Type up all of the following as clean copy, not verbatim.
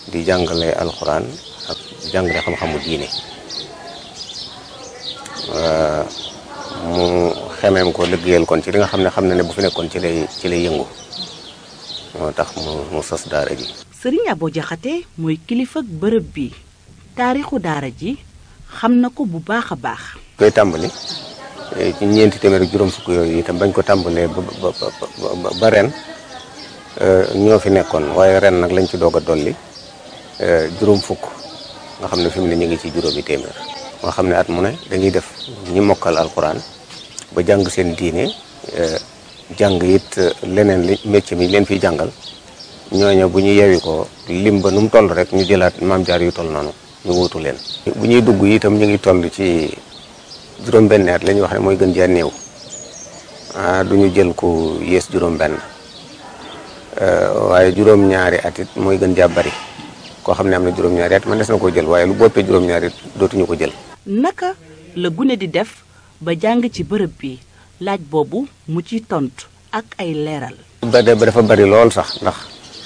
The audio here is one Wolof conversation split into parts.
di jàngale alxuraan ak jàngale xam-xamu diine mu xemeem ko liggéeyal kon ci li nga xam ne bu fi nekkoon ci lay yëngu moo tax mu sos daara ji. Sëriñ Abo Jaxate mooy kilifa bërëb bi taarixu daara ji xam na ko bu baax a baax. koy tàmbali ci ñeenti téeméer ak juróom fukk yooyu itam bañ ko tàmbalee ba ren ñoo fi nekkoon waaye ren nag lañ ci doog a dolli juróom fukk nga xam ne fi mu ne ñu ngi ci juróomi téeméer. nga xam ne at mu ne dañuy def ñi mokkal alxuraan ba jàng seen diine jàng it leneen li métier mi leen fiy jàngal ñooñu bu ñu yewi ko lim ba nu mu toll rek ñu jëlaat maam jaar yu toll noonu ñu wuutu leen. bu ñuy dugg itam ñu ngi toll ci juróom-benn at la ñuy wax ne mooy gën jaa néew du ñu jël ku yées juróom-benn waaye juróom-ñaari at it mooy gën jaa bari koo xam ne am na juróom-ñaari at man des na koo jël waaye lu boppee juróom-ñaari it dootuñu ko jël. naka la gune di def ba jàng ci bërëb bi laaj boobu mu ci tontu ak ay leeral. ba dafa bari lool sax ndax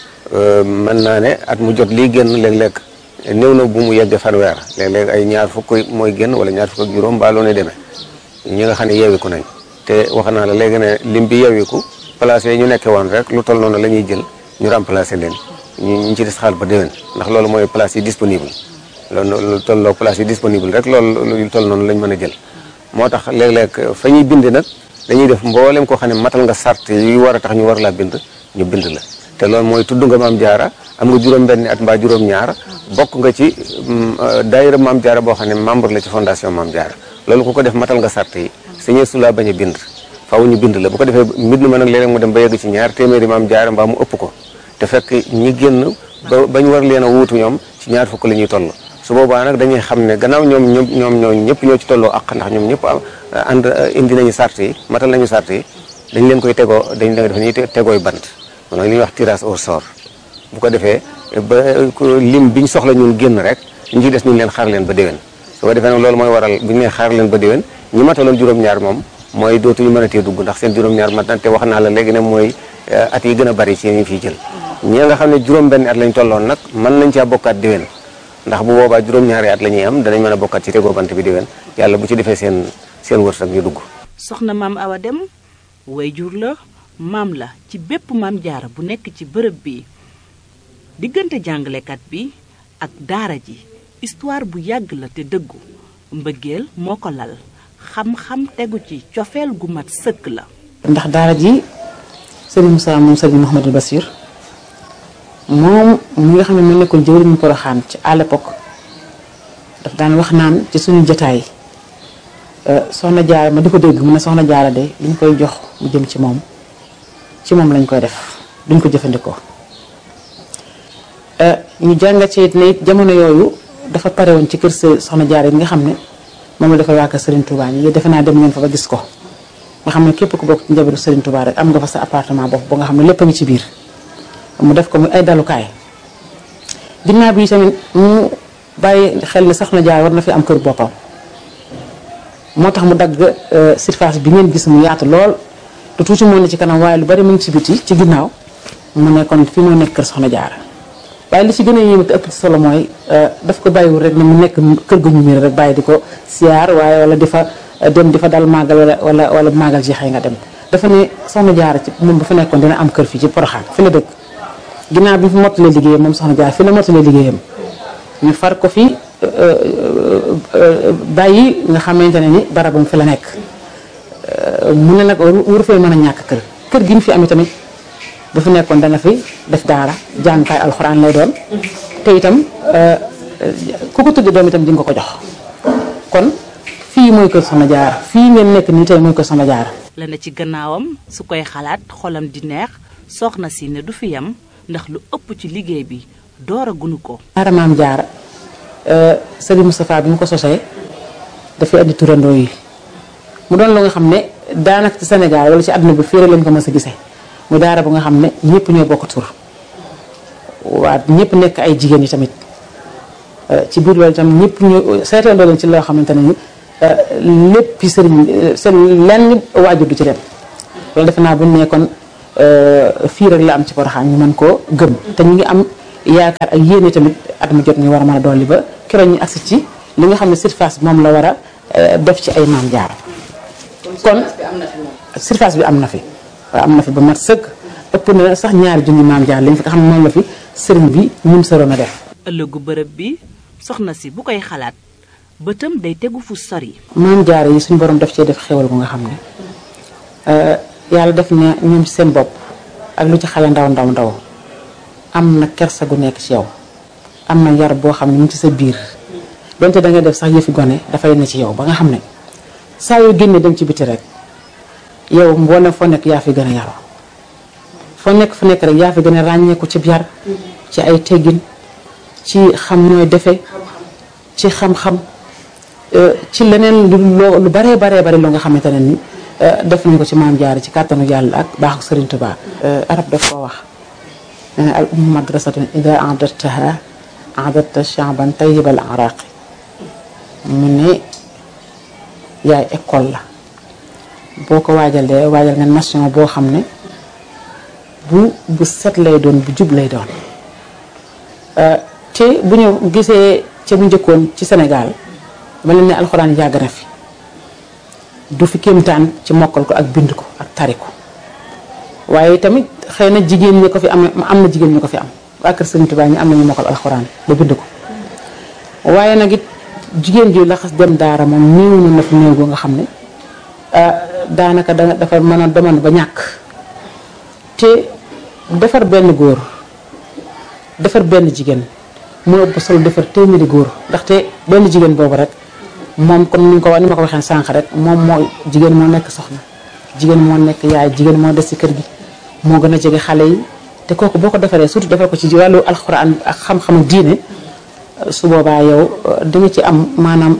mën naa ne at mu jot lii génn léeg-léeg néew na bu mu yegg fanweer léeg-léeg ay ñaar fukk mooy génn wala ñaar fukk ak juróom mbaa loo ne demee ñi nga xam ne yeewiku nañ te wax naa la léegi ne lim bi yeewiku place yi ñu nekkee woon rek lu toll noonu la ñuy jël ñu remplacer leen ñu ci des xaal ba déwén ndax loolu mooy place yi disponible loolu lu tolloo place yi disponible rek loolu lu toll noonu lañ mën a jël moo tax léeg-léeg fa ñuy bind nag dañuy def mboolem koo xam ne matal nga sart yi war a tax ñu war laa bind ñu bind la te loolu mooy tudd nga maam jaara am nga juróom-benn at mbaa juróom-ñaar bokk nga ci daayira maam jaara boo xam ne membre la ci fondation maam jaara loolu ku ko def matal nga sart yi sañee su laa bañ a bind faaw ñu bind la bu ko defee mbind ma nag léeg-léeg mu dem ba yegg ci ñaar téeméeri maam jaara mbaa mu ëpp ko te fekk ñi génn ba ñu war leen a wuutu ñoom ci ñaar fukk la ñuy toll su boobaa nag dañuy xam ne gannaaw ñoom ñëpp ñoo ci tolloo ak ndax ñoom ñëpp ànd indi nañu sart yi matal nañu sart yi dañ leen koy tegoo dañ leen def ñuy tegooy bant mooy li ñuy wax tirage au sort bu ko defee ba lim biñ soxla ñun génn rek ñu ci des ñu leen xaar leen ba déwén su ko defee nag loolu mooy waral bu ñu nee xaar leen ba déwén ñi mataloon juróom-ñaar moom mooy dootuñu mën a tee dugg ndax seen juróom-ñaar mat na te wax naa la léegi ne mooy at yi gën a bari ci ñu fiy jël ñi nga xam ne juróom-benn at lañ tolloon nag mën nañ caa bokkaat déwén ndax bu boobaa juróom-ñaari at la ñuy am danañ mën a bokkaat ci tegoo bant bi déwén yàlla bu ci defee seen wërsëg ñu dugg. soxna maam Awa Dem wayjur la maam la ci bépp maam jaara bu nekk ci bërëb bi diggante jàngalekat bi ak daara ji histoire bu yàgg la te dëggu mbëggeel moo ko lal xam-xam tegu ci cofeel gu mat sëkk la. ndax daara ji Serigne Moussa moom Serigne Mouhamadou Bassir moom mi nga xam ne moo nekkoon jëwriñu Poroxaan ci à l'époque daf daan wax naan ci suñu jotaay soxna jaara ma di ko dégg mu ne soxna jaara de duñ koy jox mu jëm ci moom lañ koy def duñ ko jëfandikoo ñu jàngat ci it ne it jamono yooyu dafa pare woon ci kër soxna jaara yi nga xam ne moom la dafa waa kër Serigne Touba yi defe naa dem ngeen fa ba gis ko nga xam ne képp ku bokk ci njabootu Serigne Touba rek am nga fa sa appartement bopp ba nga xam ne lépp a ngi ci biir mu def ko muy ay dalukaay ginnaaw bi tamit mu bàyyi xel ne soxna jaara war na fi am kër boppam moo tax mu dagg surface bi ngeen gis mu yaatu lool te tuuti moo ne ci kanam waaye lu bari mu ngi ci biti ci ginnaaw mu nekkoon fii moo nekk kër soxna jaara waaye li ci gën a yéeme te ëpp ci solo mooy daf ko bàyyiwul rek ne mu nekk kër gu ñu miir rek bàyyi di ko siyaar waaye wala di fa dem di fa dal màggal wala màggal jeexee nga dem dafa ne soxna jaara ci moom bu fa nekkoon dina am kër fii ci Poroxaan fi la dëkk ginnaaw bi fi mottalee liggéeyam moom soxna jaara fi la mottalee liggéeyam ñu far ko fi bàyyi nga xamante ne ni barabam fi la nekk mu ne nag waru fee mën a ñàkk kër gi ñu fi amee tamit bu fi nekkoon dana fi def daara jàngukaay alxuraan lay doon te itam ku ko tuddi doom itam di nga ko jox kon fii mooy kër soxna jaara fii ngeen nekk nii tey mooy kër soxna jaara la na ci gannaawam su koy xalaat xolam di neex soxna si ne du fi yam ndax lu ëpp ci liggéey bi door a gunu ko daara maam jaara Serigne Moustapha bi mu ko sosee dafay andi turandoo yi mu doon lu nga xam ne daanaka ci Sénégal wala ci àdduna bi féere lañ ko mës a gisee mu daara bu nga xam ne ñëpp ñoo bokk tur waa ñëpp nekk ay jigéen yi tamit ci biir loolu itam ñëpp ñu seetandoo leen ci loo xamante ne ni lépp sëriñ seen lenn waajur du ci dem loolu defe naa bu ñu nekkoon fii rek la am ci Porokhane ñu mën koo gëm te ñu ngi am yaakaar ak yéene tamit at mu jot ñu war a mën a dolli ba keroog ñu agsi ci li nga xam ne surface moom la war a def ci ay maam jaara kon surface bi am na fi waaw am na fi ba mat sëkk ëpp na sax ñaari junni maam jaara lañ fi nga xam ne moom la fi sëriñ bi ñum sëroon a def. ëllëgu bërëb bi soxna si bu koy xalaat bëtam day tegu fu sori. maam jaara yi suñu borom def cee def xéwal gu nga xam ne yàlla def na ñoom ci seen bopp ak lu ci xale ndaw am na kersa gu nekk ci yow am na yar boo xam ne mu ngi ci sa biir donte da nga def sax yëfi gone dafay ne ci yow ba nga xam ne saa yoo génnee dem ci biti rek yow mboolem foo nekk yaa fi gën a yaroo foo nekk fu nekk rek yaa fi gën a ràññeeku ci yar ci ay teggin ci xam nooy defe ci xam-xam ci leneen lu baree loo nga xamante ne ni def nañ ko ci maam Jaara ci kàttanu yàlla ak baaxu Sëriñ Tuubaa. arab daf koo wax al ummu madrasatun ida a'dadtaha a'dadta sha'ban tayyibal araqi mu ne yaay école la boo ko waajalee waajal nga nation boo xam ne bu set lay doon bu jub lay doon te bu ñu gisee ca bu njëkkoon ci Sénégal ma leen ne alxuraan yàgg na fi du fi kéemtaan ci mokkal ko ak bind ko ak tari ko waaye tamit xëy na jigéen ñi ko fi am na jigéen ñi ko fi am waa kër Sëriñ Tuubaa ñi am nañu mokkal alxuraan ba bind ko waaye nag it jigéen ji la xas dem daara moom néew na fi néew goo nga xam ne daanaka dafa mën a demoon ba ñàkk te defar benn góor defar benn jigéen moo ëpp solo defar téeméeri góor ndaxte benn jigéen boobu rek moom comme ni ma ko waxee sànq rek moom moo jigéen moo nekk soxna jigéen moo nekk yaay jigéen moo des ci kër gi moo gën a jege xale yi te kooku boo ko defaree surtout defar ko ci wàllu alxuraan ak xam-xamu diine su boobaa yow di nga ci am maanaam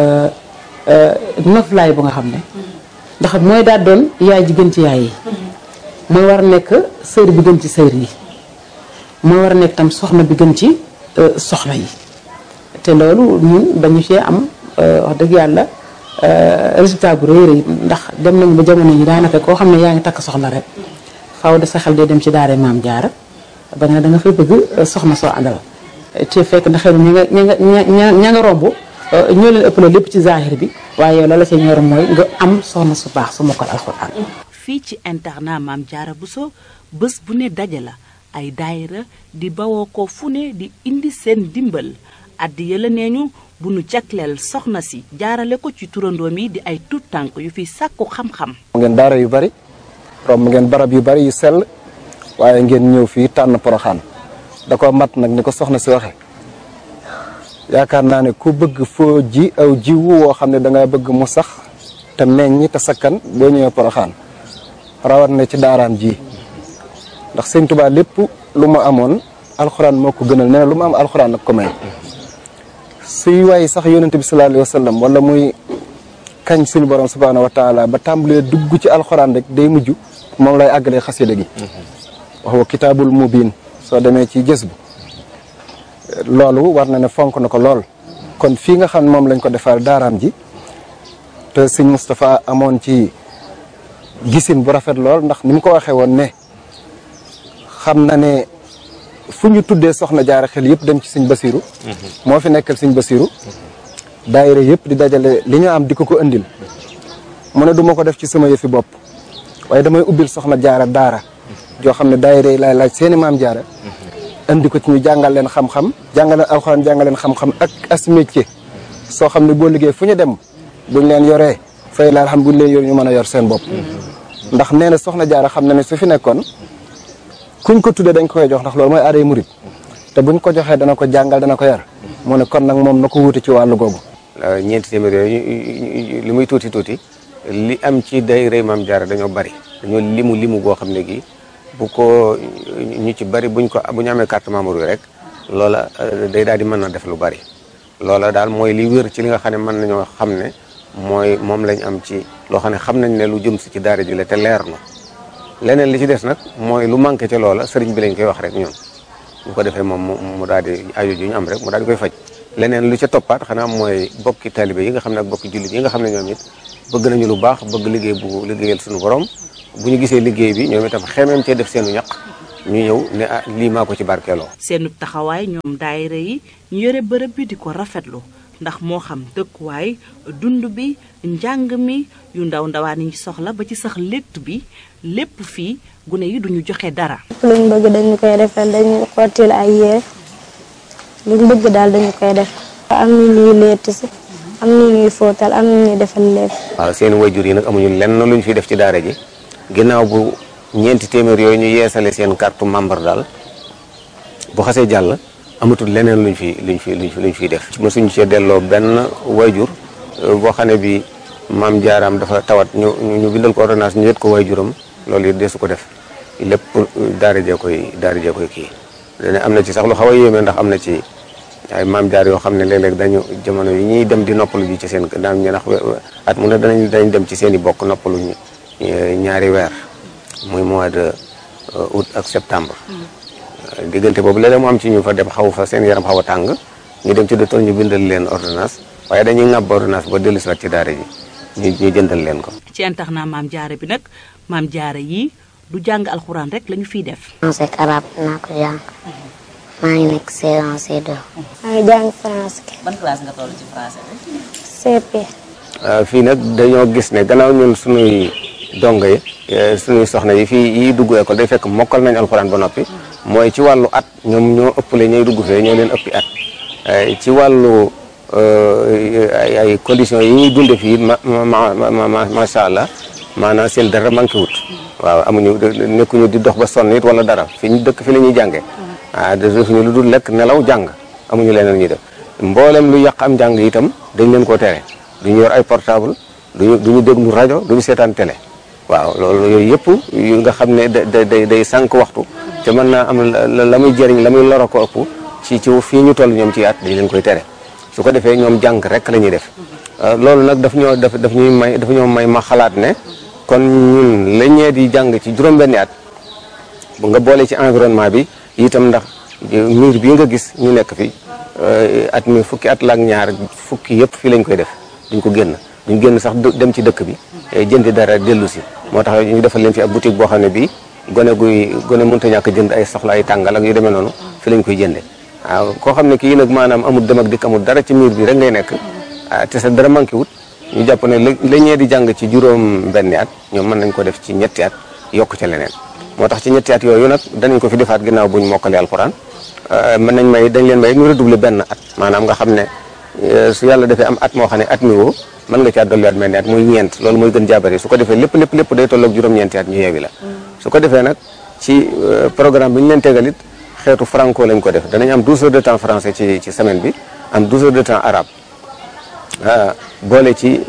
noflaay bu nga xam ne ndax mooy daal doon yaay ji gën ci yaay yi mooy war a nekk sër bi gën ci sër yi mooy war a nekk tam soxna bi gën ci soxna yi te loolu ñun dañu cee am wax dëgg yàlla résultat bu rëy ndax dem nañu ba jamono yi daanaka koo xam ne yaa ngi takk soxna rek faaw de sa xel day dem ci daara maam Jaara ba nga da nga fay bëgg soxna soo àndal te fekk na xëy na ña nga romb ñoo leen ëppale lépp ci zahir bi waaye yow la la ca ñor mooy nga am soxna su baax su mokkal alxuraan. fii ci internat Maam Jaara Bousso bés bu ne daje la ay daayira di bawoo ko fu ne di indi seen dimbal addi yëla neeñu bu nu jagleel soxna si jaarale ko ci turandoom yi di ay tuut tànk yu fi sàkku xam-xam. ngeen daara yu bari romb ngeen barab yu bari yu sell waaye ngeen ñëw fii tànn Poroxaan da ko mat nag ni ko soxna si waxe yaakaar naa ne ku bëgg foo ji aw jiwu woo xam ne danga bëgg mu sax te meññ te sakkan boo ñëwee Poroxaan rawat na ci daaraam ji ndax Sëñ Tuubaa lépp lu ma amoon alxuraan moo ko gënal nee na lu ma am alxuraan ak ko may suy waaye sax yonente bi sallallahu alayhi wa sallam wala muy kañ suñu borom subhaanahu wa taala ba tàmbalee dugg ci alxuraan rek day mujj moom lay àggalee xasida gi wax wa kitaabul mubiin soo demee ci jës bu loolu war na ne fonk na ko lool kon fii nga xam ne moom lañ ko defal daaraam ji te sëñ Moustapha amoon ci gisin bu rafet lool ndax ni mu ko waxee woon ne xam na ne fu ñu tuddee soxna jaara xel yëpp dem ci sëñ Basiru moo fi nekkal sëñ Basiru daayira yëpp di dajale li ñu am di ko indil mu ne du ma ko def ci sama yëfi bopp waaye damay ubbil soxna jaara daara joo xam ne daayira yi laay laaj seeni maam jaara indi ko ci ñu jàngal leen xam-xam jàngal leen alxuraan jàngal leen xam-xam ak as métier soo xam ne boo liggéey fu ñu dem buñ leen yoree fay laal xam buñ leen yor ñu mën a yor seen bopp ndax nee na soxna jaara xam na ne su fi nekkoon kuñ ko tuddee dañ ko koy jox ndax loolu mooy aaday murit te buñ ko joxee dana ko jàngal dana ko yar mu ne kon nag moom na ko wuute ci wàllu googu. ñeenti téeméer yooyu li muy tuuti tuuti li am ci daayira Maam Jaara dañoo bari dañoo limu goo xam ne gi bu ko ñu ci bari bu ñu amee carte membre yi rek loola day daal di mën na def lu bari loola daal mooy li wér ci li nga xam ne mën nañoo xam ne moom lañ am ci loo xam ne xam nañ ne lu jëm si ci daara ji la te leer na leneen li ci des nag mooy lu manqué ca loola sëriñ bi lañ koy wax rek ñun bu ko defee moom mu daal di aju ju ñu am rek mu daal di koy faj leneen lu ca toppaat xanaa mooy bokki taalibe yi nga xam ne ak bokki jullit yi nga xam ne ñoom it bëgg nañu lu baax bëgg liggéey bu liggéeyal suñu borom bu ñu gisee liggéey bi ñoom itam xemeem cee def seenu ñaq ñu ñëw ne ah lii maa ko ci barkeeloo. seenu taxawaay ñoom daayira yi ñu yore bërëb bi di ko rafetlu ndax moo xam dëkkuwaay dund bi njàng mi yu ndaw ndawaan yi soxla ba ci sax létt bi lépp fii gune yi duñu joxe dara. luñ bëgg dañu koy defal dañu xottil ay yére luñ bëgg daal dañu koy def. am na ñuy létt si am na ñuy fóotal am na ñuy defal lépp. waaw seen wayjur yi nag amuñu lenn luñ fi def ci daara ji ginnaaw bu ñeenti téeméer yooyu ñu yeesale seen carte membre daal bu xasee jàll amatul leneen luñ fiy def. mësuñu cee delloo benn wayjur boo xam ne bi maam jaaraam dafa tawat ñu bindal ko ordonnance ñu yët ko wayjuram loolu it desu ko def lépp daara jee koy kii. dana am na ci sax lu xaw a yéeme ndax am na ci ay maam jaar yoo xam ne léeg-léeg dañu jamono yi ñuy dem di noppalu ji ci seen daan ñu ndax at mu ne dañ dem ci seen i bokk noppalu ñaari weer muy mois de août ak septembre. diggante boobu léeg-léeg mu am ci ñu fa dem xaw fa seen yaram xaw a tàng ñu dem ci docteur ñu bindal leen ordonnance waaye dañuy ŋàbb ordonnance ba dellu si waat ci daara ji ñu jëndal leen ko. ci internat maam jaara bi nag maam jaara yi du jàng alxuraan rek lañu fiy def. français ak arabe naa ko jàng. maa ngi nekk C1 C2. maa ngi jàng français. ban classe nga toll ci français bi. CP. fii nag dañoo gis ne gannaaw ñun suñuy dongo yi suñuy soxna yi fii yi dugg école day fekk mokkal nañ alxuraan ba noppi mooy ci wàllu at ñoom ñoo ëppale ñooy dugg fee ñoo leen ëppi at ci wàllu ay conditions yi ñuy dunde fii macha allah maanaam seen dara manqué wut waaw amuñu nekkuñu di dox ba sonn it wala dara fi ñu dëkk fi la ñuy jàngee defuñu lu dul lekk nelaw jàng amuñu leneen ñuy def mboolem lu yàq am jàng itam dañ leen koo tere duñu yor ay portable duñu déglu rajo duñu seetaan télé waaw loolu yooyu yëpp yu nga xam ne day sànq waxtu te mën naa am la muy jëriñ la muy loro ko ëpp ci fii ñu toll ñoom ci at dañ leen koy tere su ko defee ñoom jàng rek la ñuy def loolu nag daf ñoo may ma xalaat ne kon ñun la ñee di jàng ci juróom-benni at bu nga boole ci environnement bi itam ndax miir bii nga gis ñu nekk fi at mi fukki at la ak ñaar fukki yëpp fii lañ koy def duñ ko génn duñ génn sax dem ci dëkk bi jëndi dara dellu si moo tax ñu defal leen fi ab boutique boo xam ne bii gone mënta ñàkk jënd ay soxla ay tàngal ak yu demee noonu fi lañ koy jënde waaw koo xam ne kii nag maanaam amul dem ak dikk amul dara ci miir bi rek ngay nekk te sa dara manqué wut ñu jàpp ne la ñee di jàng ci juróom-benni at ñoom mën nañ ko def ci ñetti at yokk ca leneen moo tax ci ñetti at yooyu nag danañ ko fi defaat ginnaaw buñ mokkale alxuraan mën nañ dañ leen may ñu redoubler benn at maanaam nga xam ne su yàlla defee am at moo xam ne at mi woo mën nga caa dolliwaat mel ni at muy ñeent loolu mooy gën jaabari su ko defee lépp day tolloog juróom-ñeenti at ñu yeewi la su ko defee nag ci programme bi ñu leen tegalit xeetu franco lañ ko def danañ am 12 heures de temps français ci semaine bi am 12 heures de temps arabe boole ci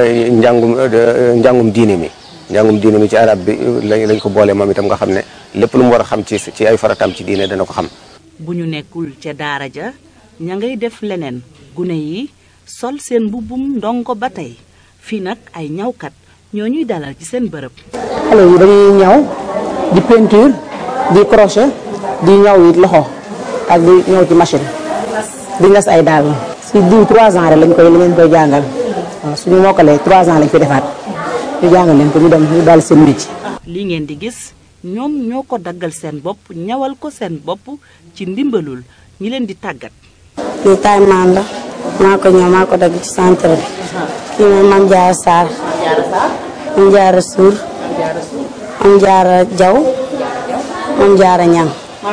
njàngum diine mi ci arabe bi lañ ko boole moom itam nga xam ne lépp lu mu war a xam ci ay farataam ci diine dana ko xam. bu ñu nekkul ca daara ja ña ngay def leneen gune yi sol seen mbubbum ndongo ba tey fii nag ay ñawkat ñoo ñuy dalal ci seen bërëb. xale yi dañuy ñaw di peinture di crochet di ñaw it loxo ak di ñaw ci machine di nas ay daal si diw 3 ans rek lañ koy jàngal waaw suñu mokkalee 3 ans lañ koy defaat ñu jàngal leen ko ñu dem ñu daal seen métier. li ngeen di gis ñoom ñoo ko daggal seen bopp ñawal ko seen bopp ci ndimbalul ñi leen di tàggat. kii taay maan la maa ko ñëw maa ko dagg ci centre bi. kii mooy Mame Diarra Sarr. Mame Diarra Suur. Mame Diarra Jaw. Mame Diarra Ñang.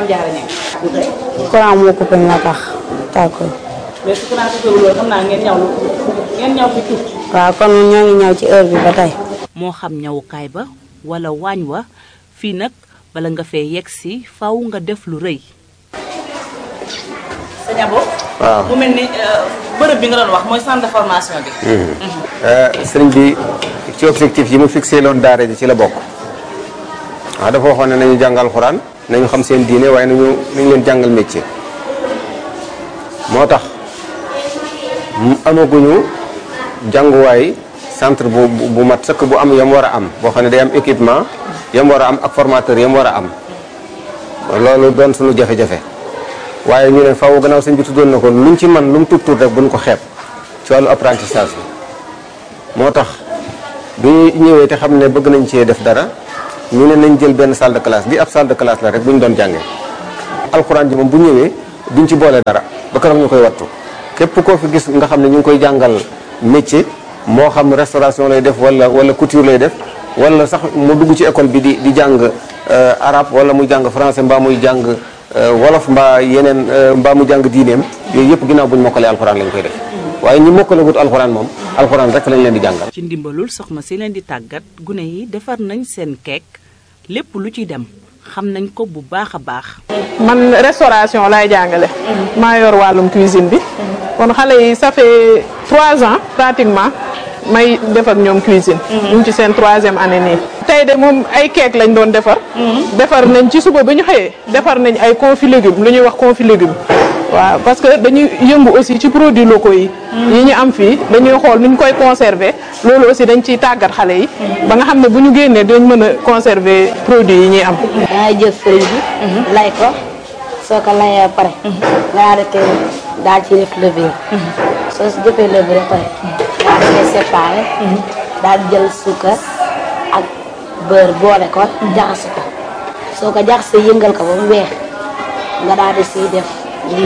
courant moo coupé moo tax tàkkul. mais su courant coupé loolu xam naa ngeen ñaw fi tuuti. waaw kon ñoo ngi ñaw ci heure bi ba tey. moo xam ñawukaay ba wala waañ wa fii nag bala nga fee yegg si faw nga def lu rëy. sëñ Abo. waaw mu mel ni bërëb bi nga doon wax mooy centre de formation bi. sëriñ bi ci objectif yi mu fixé loon daara ji ci la bokk. waaw dafa waxoon ne nañu jàngal xuraan nañu xam seen diine waaye nañu leen jàngal métier. moo tax amaguñu jànguwaay centre bu mat sëkk bu am yam war a am boo xam ne day am équipement yam war a am ak formateur yam war a am loolu doon suñu jafe-jafe. waaye ñu ne faaw gannaaw sëñ bi tuddoon na ko luñ ci man lu mu tuut rek buñ ko xeeb ci wàllu apprentissage bi moo tax bi ñëwee te xam ne bëgg nañ cee def dara ñu ne nañ jël benn salle de classe li ab salle de classe la rek bu ñu doon jàngee alxuraan ji moom bu ñëwee duñ ci boole dara ba keroog ñu koy wattu képp koo fi gis nga xam ne ñu ngi koy jàngal métier moo xam restauration lay def wala couture lay def wala sax mu dugg ci école bi di jàng arabe wala muy jàng français mbaa muy jàng wolof mbaa yeneen mbaa mu jàng diineem yooyu yëpp ginnaaw bu ñu mokkalee alxuraan lañ koy def waaye ñi mokkale wut alxuraan moom alxuraan rek lañ leen di jàngal. ci ndimbalul soxna si leen di tàggat gune yi defar nañ seen keek lépp lu ci dem xam nañ ko bu baax a baax. man restauration laay jàngale. maa yor wàllum cuisine bi. kon xale yi ça fait 3 ans pratiquement may def ak ñoom cuisine. ñu ngi ci seen 3e année nii. tey de moom ay keek lañ doon defar. defar nañ ci suba bi ñu xëyee. defar nañ ay confit légumes lu ñuy wax confit légumes. waaw parce que dañuy yëngu aussi ci produits locaux yi. yi ñu am fii dañuy xool nu ñu koy conserver loolu aussi dañ ciy tàggat xale yi. ba nga xam ne bu ñu génnee dañ mën a conserver produits yi ñuy am. dangay jël fëriñ bi. lay ko soo ko layee pare. nga arrêté daal ci def levure. soo si defee levure pare. daal di koy séparé. daal di jël suukar ak beurre boole ko. jaxase ko soo ko jaxasee yëngal ko ba mu weex nga daal di siy def.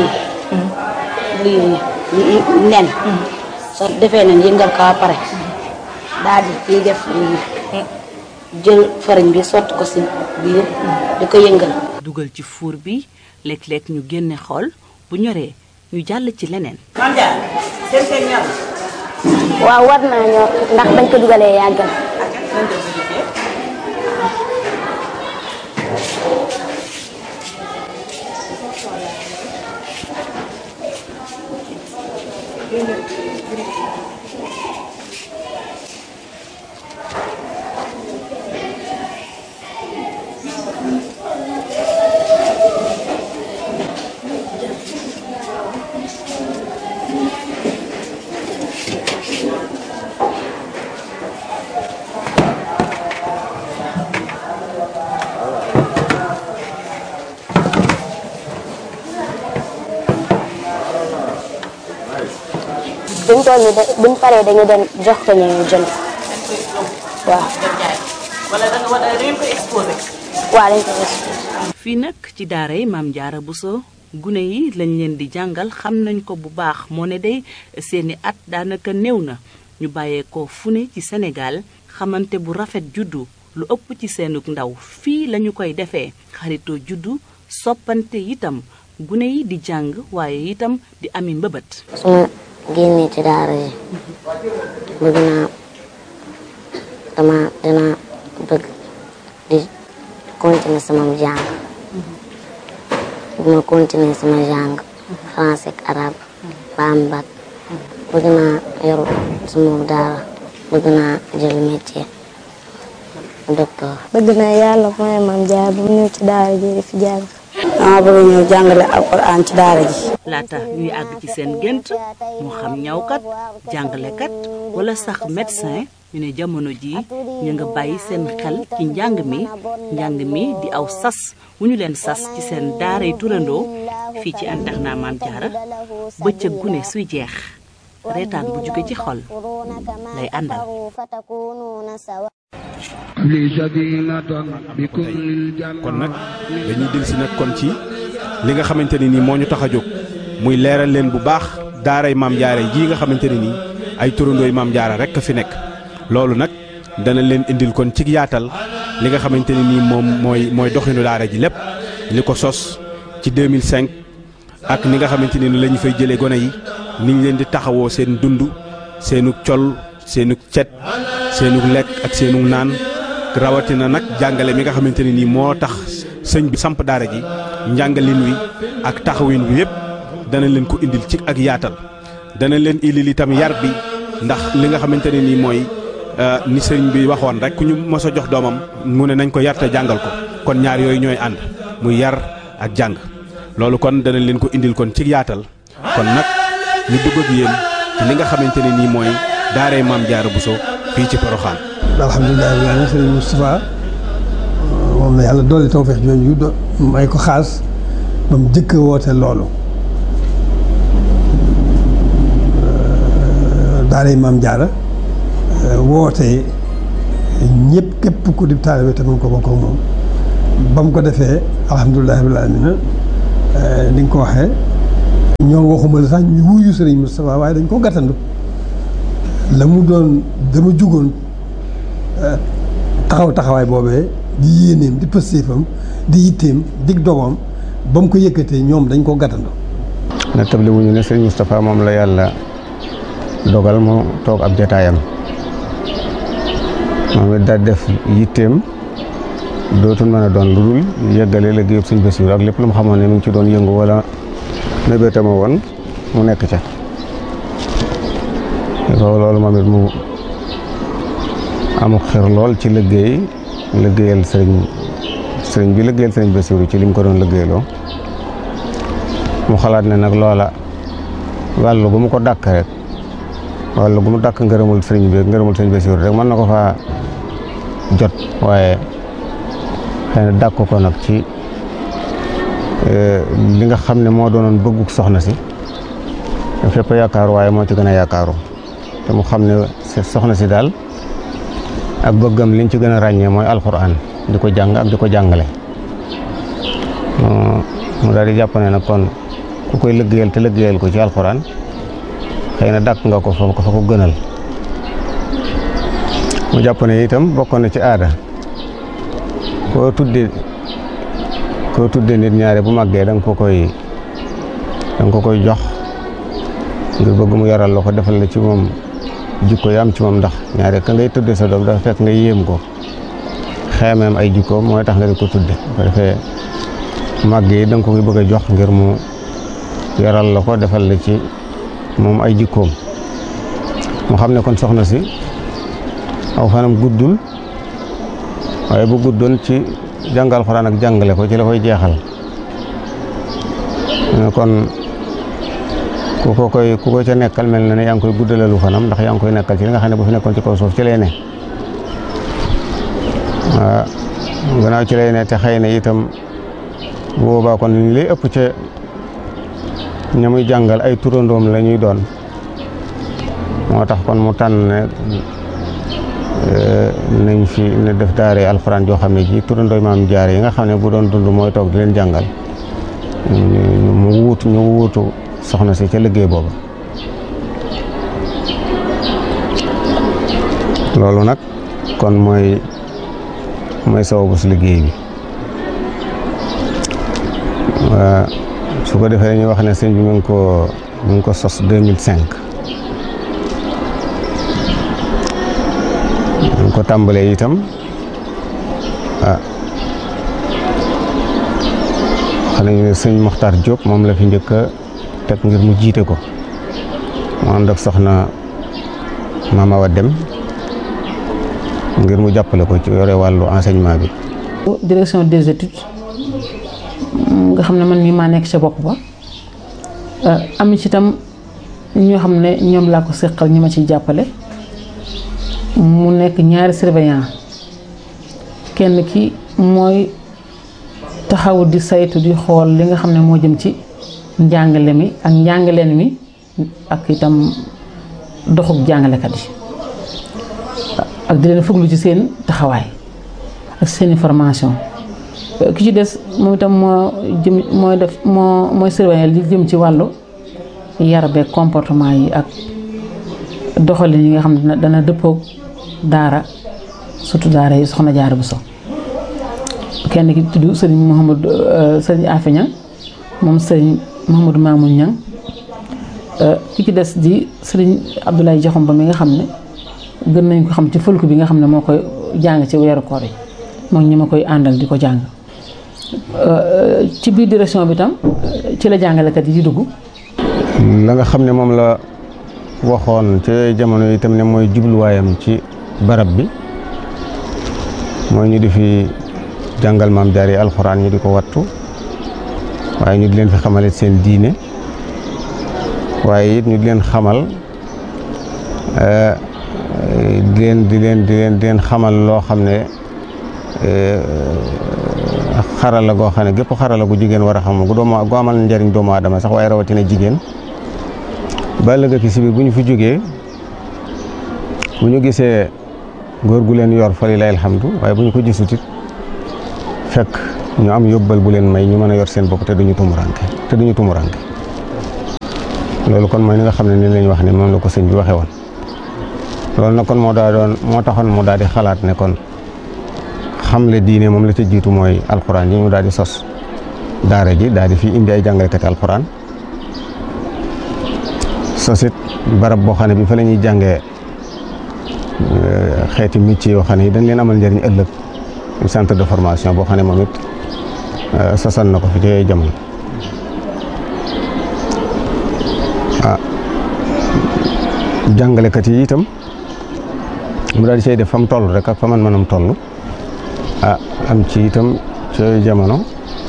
lii nen soo defee nen yëngal ko ba pare daal di ciy def lii jël farine bi sotti ko si biir di ko yëngal. dugal ci four bi léeg-léeg ñu génne xool bu ñoree ñu jàll ci leneen. waaw war naa ñor ndax bañ ko dugalee yàggal. buñ toll nii buñ paree dañu dem jox ko ñu jënd. waaw. wala da ngeen ko exposé. waaw dañ ko exposé. fii nag ci daara yi Maam Jaara Buso gune yi lañ leen di jàngal xam nañ ko bu baax moo ne day seeni at daanaka néew na ñu bàyyeekoo fu ne ci Sénégal xamante bu rafet juddu lu ëpp ci seenug ndaw fii lañu koy defee xaritoo juddu soppante itam gune yi di jàng waaye itam di ami mbëbët. génnee ci daara yi bëgg naa dina bëgg di continuer sama jàng bu ma continuer sama jàng français ak arabe ba am bac bëgg naa yor sama daara bëgg naa jël métier docteur. bëgg naa yàlla mooy Maam Jaara bu mu ñëw ci daara ji di fi jàng. dama bëgg ñëw jàngale alxuraan ci daara ji. laata ñuy àgg ci seen gént moo xam ñawkat jàngalekat wala sax médecin ñu ne jamono jii ñu nga bàyyi seen xel ci njàng mi di aw sas wu ñu leen sas ci seen daaray turandoo fii ci internat Maam Jaara bëccëg gune suy jeex reetaan bu jóge ci xol lay àndal. kon nag dañuy dellusi nag kon ci li nga xamante ne nii moo ñu tax a jóg muy leeral leen bu baax daaray Maam Jaara jii nga xamante ne nii ay turandooy Maam Jaara rekk a fi nekk loolu nag dana leen indil kon ci yaatal li nga xamante ne nii moom mooy doxinu daara ji lépp li ko sos ci 2005 ak ni nga xamante ne ni la ñu fay jëlee gone yi ni ñu leen di taxawoo seen dund seenu col seenu cet seenu lekk ak seenu naan rawatina nag jàngale mi nga xamante ne nii moo tax sëñ bi samp daara ji njàngalin wi ak taxawin wi yépp dana leen ko indil ci ak yaatal dana leen indil itam yar bi ndax li nga xamante ne nii mooy ni sëñ bi waxoon rek ku ñu mos a jox doomam mu ne nañ ko yar te jàngal ko kon ñaar yooyu ñooy ànd muy yar ak jàng loolu kon dana leen ko indil kon ci yaatal kon nag ñu dugg ak yéen ci li nga xamante ne nii mooy daaray Maam Jaara Buso fii ci Porokhane. alhamdulilah rabbil aalamiin sëriñ Moustapha moom la yàlla dolli tawfeex jooju may ko xaas ba mu jëkk woote loolu daaray Maam Jaara woote ñëpp képp ku di taalibe te mën ko bokk ak moom ba mu ko defee alhamdulilah rabbil aalamiina ni nga ko waxee ñoom waxuma la sax ñu wuyu Serigne Moustapha waaye dañ ko gàttandu la mu doon dama jugoon taxawaay boobee di yéeneem di pëstéefam di yitteem dig dogoom ba mu ko yëkkatee ñoom dañ ko gàttandu. na table wuñu ne Serigne Moustapha moom la yàlla dogal mu toog ab jataayam moom it daal def yitteem dootul mën a doon lu dul yeggale liggéeyub Sëñ Bassirou ak lépp lu mu xamoon ne mu ngi ci doon yëngu wala mébétama woon mu nekk ca loolu moom it mu amuk xir lool ci liggéeyal sëriñ bi liggéeyal Sëñ Bassirou ci li mu ko doon liggéeyloo mu xalaat ne nag loola wàllu gu mu ko dàkk rek wàllu gu mu dàkk ngërëmul sëriñ bi ngërëmul Sëñ Bassirou rek mën na ko faa jot waaye xëy na dàkk ko nag ci li nga xam ne moo doonoon bëgguk soxna si fépp yaakaaru waaye moo ci gën a yaakaaru te mu xam ne soxna si daal ak bëggam liñ ci gën a ràññee mooy alxuraan di ko jàng ak di ko jàngale mu daal di jàpp ne nag kon ku koy liggéeyal te liggéeyal ko ci alxuraan xëy na dàkk nga ko fa ko gënal mu jàpp ne itam bokkoon na ci aada koo tudde nit ñaare bu màggee da nga ko koy jox ngir bëgg mu yaral la ko defal la ci moom jikko yi am ci moom ndax ñaare ka ngay tudde sa doom dafa fekk nga yéem ko xeemeem ay jikkoom mooy tax nga di ko tudde ko defee màgg yi da nga ko koy bëgg a jox ngir mu yaral la ko defal la ci moom ay jikkoom mu xam ne kon soxna si aw fanam guddul waaye bu guddoon ci jàngal Alxuraan ak jàngale ko ci la koy jeexal kon ku ko ca nekkal mel na ne yaa ngi koy guddalalu fanam ndax yaa ngi koy nekkal ci li nga xam ne bu fi nekkoon ci kaw suuf ci lay ne waaw gannaaw ci lay ne te xëy na itam bu boobaa kon li lay ëpp ca ña muy jàngal ay turandoom la ñuy doon moo tax kon mu tànn ne nañ fi ne def daare alxuraan joo xam ne ji turandooy maam jaare yi nga xam ne bu doon dund mooy toog di leen jàngal ñu wuutu soxna si ca liggéey booba loolu nag kon mooy sababu si liggéey bi su ko defee ñuy wax ne sëñ bi mu ngi ko sos 2005 ñu ko tàmbalee itam xam nañu ne sëñ Mokhtar Diop moom la fi njëkk a teg ngir mu jiite ko mu ànd ak soxna Mama Awa Dem ngir mu jàppale ko ci yore wàllu enseignement bi. direction des études nga xam ne man mii maa nekk ca bopp ba am ci itam ñoo xam ne ñoom laa ko seqal ñi ma ciy jàppale mu nekk ñaari surveillant kenn ki mooy taxaw di saytu di xool li nga xam ne moo jëm ci njàngale mi ak njàngaleen mi ak itam doxub jàngalekat yi ak di leen fuglu ci seen taxawaay ak seeni formation ki ci des moom itam mooy surveiller li jëm ci wàllu yar beeg comportement yi ak doxalin yi nga xam ne dana dëppoog daara surtout daara yi Soxna Jaara Buso kenn ki tudd sëriñ Afe Ñang moom sëriñ Mouhamadou Mamoun Ñang ki ci des di sëriñ Abdoulaye Jaxum ba mi nga xam ne gën nañ ko xam ci fëlku bi nga xam ne moo koy jàng ci weeru koor yi moom ñi ma koy àndal di ko jàng ci biir direction bi tam ci la jàngalekat yi di dugg. la nga xam ne moom la waxoon ci jamono yi itam ne mooy jubluwaayam ci barab bi mooy ñu di fi jàngal maam jaar yi alxuraan ñu di ko wattu waaye ñu di leen fi xamalit seen diine waaye it ñu di leen xamal di leen xamal loo xam ne xarala goo xam ne gépp xarala gu jigéen war a xam gu amal njariñ doomu aadama sax waaye rawatina jigéen ba ëllëg ki si biir bu ñu fi jógee bu ñu gisee góor gu leen yor fa lillahi alhamdu waaye bu ñu ko gisut it fekk ñu am yóbbal bu leen may ñu mën a yor seen bopp te duñu tumuranke loolu kon mooy li nga xam ne ni lañ wax ne moom la ko sëñ bi waxee woon loolu nag kon moo taxoon mu daal di xalaat ne kon xamle diine moom la ca jiitu mooy alxuraan yi mu daal di sos daara ji daal di fi indi ay jàngalekati alxuraan sosit barab boo xam ne bi fa la ñuy jàngee xeeti métier yoo xam ne yi dañ leen amal njëriñ ëllëg centre de formation boo xam ne moom it sosal na ko fi ci jamono jàngalekat yi itam mu daal di cay def fa mu toll rek ak fa man mënam toll am ci itam ci jamono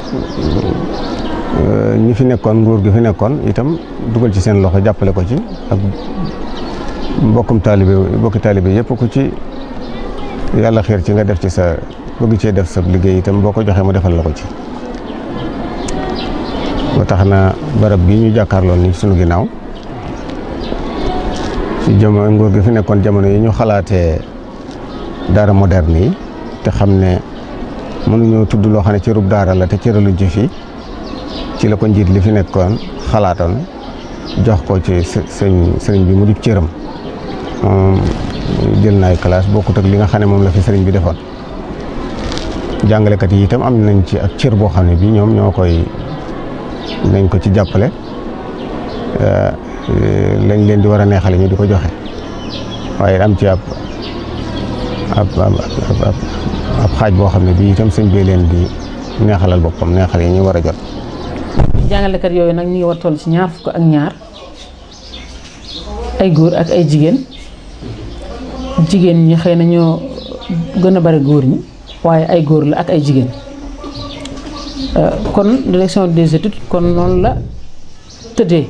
ñi fi nekkoon nguur gi fi nekkoon itam dugal ci seen loxo jàppale ko ci ak bokki taalibe yëpp ku ci yàlla xiir ci nga def ci sa bëgg cee def sa liggéey itam boo ko joxee mu defal la ko ci ba tax na barab bi ñu jàkkaarloon ni sunu ginnaaw ci jamono nguur gi fi nekkoon jamono yi ñu xalaatee daara moderne yi te xam ne mënuñoo tudd loo xam ne cërub daara la te cëraluñ ci fii ci la ko njiit li fi nekkoon xalaatoon jox ko ci sëriñ bi mu di cëram moom jël na ay classe bokkut ak li nga xam ne moom la fi sëriñ bi defoon jàngalekat yi itam am nañ ci ak cër boo xam ne bii ñoom ñoo koy nañ ko ci jàppale lañ leen di war a neexale ñu di ko joxe waaye am ci ab xaaj boo xam ne bii itam sëñ bee leen di neexalal boppam neexal yi ñu war a jot. jàngalekat yooyu nag ñu ngi war toll ci 22 ay góor ak ay jigéen ñi xëy na ñoo gën a bari góor ñi waaye ay góor la ak ay jigéen kon direction des études kon noonu la tëddee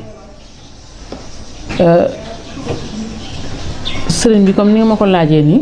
sëriñ bi comme ni nga ma ko laajee nii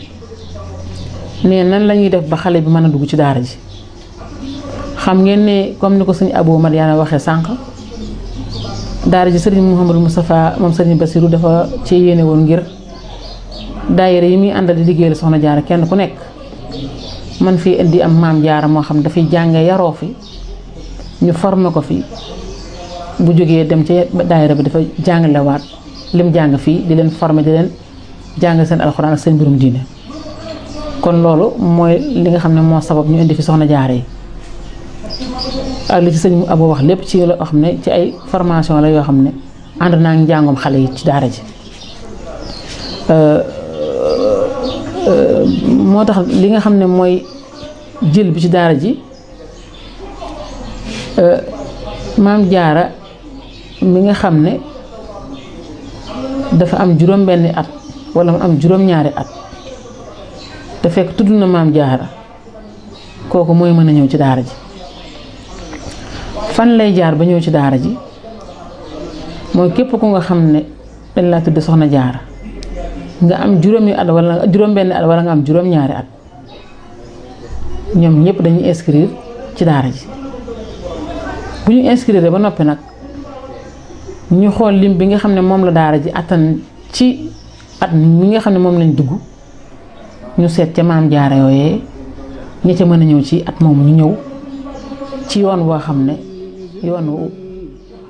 ne nan la ñuy def ba xale bi mën a dugg ci daara ji xam ngeen ne comme ni ko sëñ Abou Madiana waxee sànq daara ji sëriñ Mouhamadou Moustapha moom sëriñ Bassirou dafa ci yéene woon ngir daayira yi muy àndal di liggéeyal soxna jaara kenn ku nekk man fii indi am maam jaara moo xam dafay jànge yaroo fi ñu formé ko fi bu jógee dem ci daayira bi dafa jàngalewaat lim jàng fii di leen formé di leen jàng seen alxuraan ak seen mbirum diine kon loolu mooy li nga xam ne moo sabab ñu indi fi soxna jaara yi ak li ci sëñ Abou wax lépp ci loo xam ne ci ay formation la yoo xam ne ànd naa ngi njàngum xale yi ci daara ji moo tax li nga xam ne mooy jël bi ci daara ji maam jaara mi nga xam ne dafa am juróom-benni at wala mu am juróom-ñaari at te fekk tudd na maam jaara kooku mooy mën a ñëw ci daara ji fan lay jaar ba ñëw ci daara ji mooy képp ku nga xam ne dañ laa tudd soxna jaara nga am juróomi at wala juróom-benni at wala nga am juróom-ñaari at ñoom ñëpp dañuy inscrire ci daara ji bu ñu inscrire ba noppi nag ñu xool lim bi nga xam ne moom la daara ji attan ci at mi nga xam ne moom lañ dugg ñu seet ca maam jaara yooyee ña ca mën a ñëw ci at moomu ñu ñëw ci yoon boo xam ne yoonu